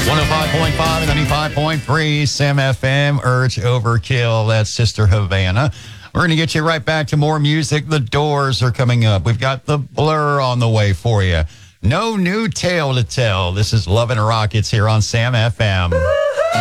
105.5 and 95.3 Sam FM, Urge Overkill. That's Sister Havana. We're going to get you right back to more music. The Doors are coming up. We've got the Blur on the way for you. No new tale to tell. This is Love and Rockets here on Sam FM.